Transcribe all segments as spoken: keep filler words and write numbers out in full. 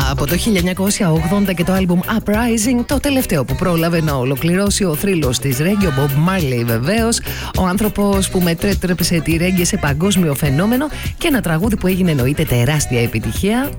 Από το χίλια εννιακόσια ογδόντα και το άλμπουμ Uprising, το τελευταίο που πρόλαβε να ολοκληρώσει ο θρύλος της ρέγγε, ο Bob Marley βεβαίως, ο άνθρωπος που μετέτρεψε τη ρέγγε σε παγκόσμιο φαινόμενο και ένα τραγούδι που έγινε εννοείται τεράστια επιτυχία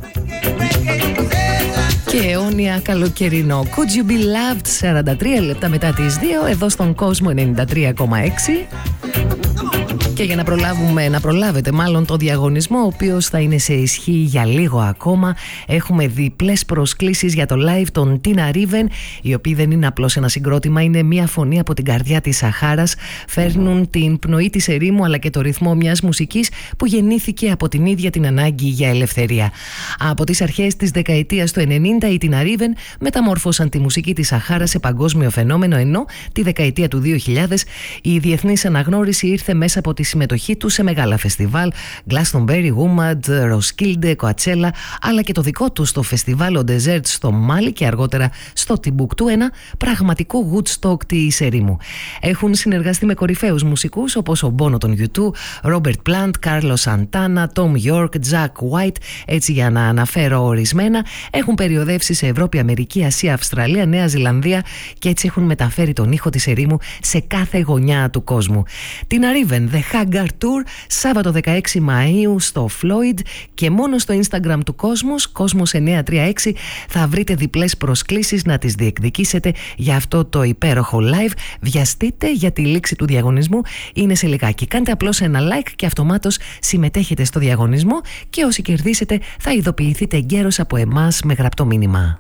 και αιώνια καλοκαιρινό. Could You Be Loved, σαράντα τρία λεπτά μετά τις δύο, εδώ στον κόσμο ενενήντα τρία κόμμα έξι. Και για να προλάβουμε, να προλάβετε μάλλον το διαγωνισμό, ο οποίος θα είναι σε ισχύ για λίγο ακόμα, έχουμε διπλές προσκλήσεις για το live των Tina Riven, οι οποίοι δεν είναι απλώς ένα συγκρότημα, είναι μια φωνή από την καρδιά της Σαχάρας. Φέρνουν την πνοή της ερήμου αλλά και το ρυθμό μιας μουσικής που γεννήθηκε από την ίδια την ανάγκη για ελευθερία. Από τις αρχές της δεκαετίας του ενενήντα, οι Tina Riven μεταμόρφωσαν τη μουσική της Σαχάρας σε παγκόσμιο φαινόμενο, ενώ τη δεκαετία του δύο χιλιάδες η διεθνής αναγνώριση ήρθε μέσα από τη συμμετοχή του σε μεγάλα φεστιβάλ, Glastonbury, Woomad, Roskilde, Coachella, αλλά και το δικό του στο φεστιβάλ Ο Desert στο Μάλι και αργότερα στο Τιμπουκτού, ένα πραγματικό Woodstock της ερήμου. Έχουν συνεργαστεί με κορυφαίους μουσικούς όπως ο Bono των γιου τού, Robert Plant, Carlos Santana, Tom York, Jack White, έτσι για να αναφέρω ορισμένα. Έχουν περιοδεύσει σε Ευρώπη, Αμερική, Ασία, Αυστραλία, Νέα Ζηλανδία και έτσι έχουν μεταφέρει τον ήχο της ερήμου σε κάθε γωνιά του κόσμου. Tina Riven, The Haggard Tour, Σάββατο δεκαέξι Μαΐου στο Floyd, και μόνο στο Instagram του Κόσμος, Κόσμος εννιακόσια τριάντα έξι, θα βρείτε διπλές προσκλήσεις να τις διεκδικήσετε για αυτό το υπέροχο live. Βιαστείτε για τη λήξη του διαγωνισμού, είναι σε λιγάκι. Κάντε απλώς ένα like και αυτομάτως συμμετέχετε στο διαγωνισμό και όσοι κερδίσετε θα ειδοποιηθείτε εγκαίρως από εμάς με γραπτό μήνυμα.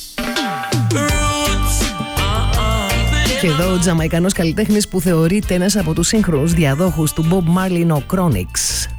Και εδώ ο Τζαμαϊκανός καλλιτέχνης που θεωρείται ένας από τους σύγχρονους διαδόχους του Bob Marley είναι ο Chronixx.